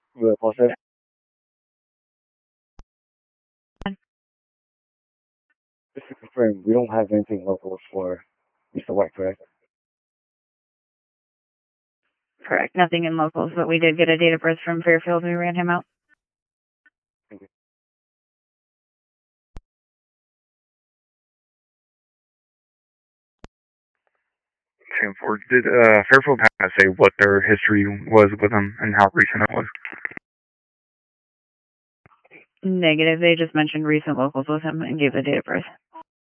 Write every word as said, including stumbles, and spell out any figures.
Will process. Just to confirm, we don't have anything local for Mister White, correct? Correct. Nothing in locals, but we did get a date of birth from Fairfield. We ran him out. Thank you. Sam Ford, did uh, Fairfield kind of say what their history was with him and how recent it was? Negative. They just mentioned recent locals with him and gave the date of birth.